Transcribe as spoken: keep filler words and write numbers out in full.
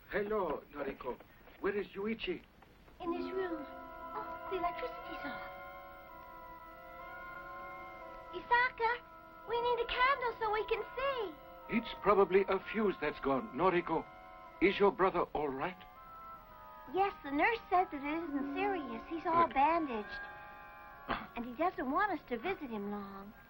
Hello, Noriko. Where is Yuichi? In his room. Oh, the electricity's off. Isaka, we need a candle so we can see. It's probably a fuse that's gone. Noriko, is your brother all right? Yes, the nurse said that it isn't serious. He's all Good. bandaged. And he doesn't want us to visit him long.